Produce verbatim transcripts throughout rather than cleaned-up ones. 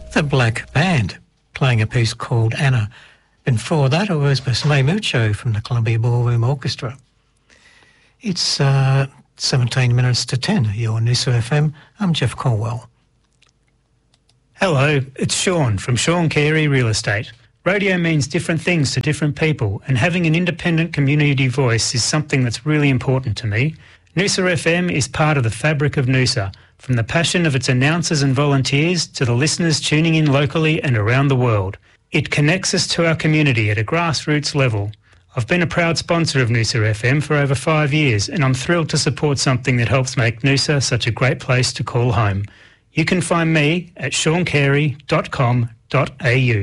The Black Band, playing a piece called Anna. Before that, it was Basme Mucho from the Columbia Ballroom Orchestra. It's uh, seventeen minutes to ten. You're on Noosa F M. I'm Jeff Colwell. Hello, it's Sean from Sean Carey Real Estate. Radio means different things to different people, and having an independent community voice is something that's really important to me. Noosa F M is part of the fabric of Noosa, from the passion of its announcers and volunteers to the listeners tuning in locally and around the world. It connects us to our community at a grassroots level. I've been a proud sponsor of Noosa F M for over five years, and I'm thrilled to support something that helps make Noosa such a great place to call home. You can find me at sean carey dot com dot a u.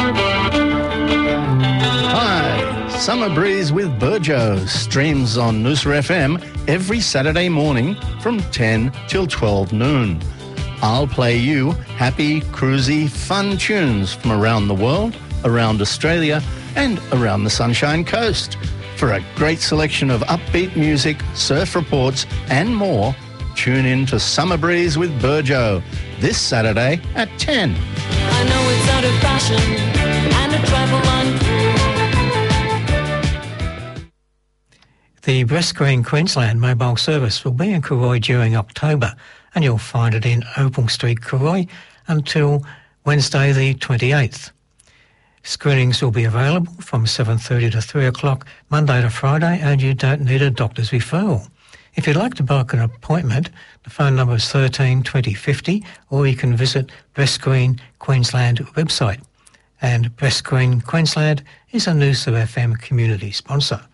Hi, Summer Breeze with Burjo streams on Noosa F M every Saturday morning from ten till twelve noon. I'll play you happy, cruisy, fun tunes from around the world, around Australia and around the Sunshine Coast. For a great selection of upbeat music, surf reports and more, tune in to Summer Breeze with Burjo this Saturday at ten. I know it's out of fashion and a trifle uncool. The Breast Green Queensland mobile service will be in Cooroy during October, and you'll find it in Opal Street, Cooroy, until Wednesday the twenty-eighth. Screenings will be available from seven thirty to three o'clock Monday to Friday, and you don't need a doctor's referral. If you'd like to book an appointment, the phone number is thirteen twenty fifty, or you can visit Breast Green Queensland website. And Breast Green Queensland is a Noosa F M community sponsor.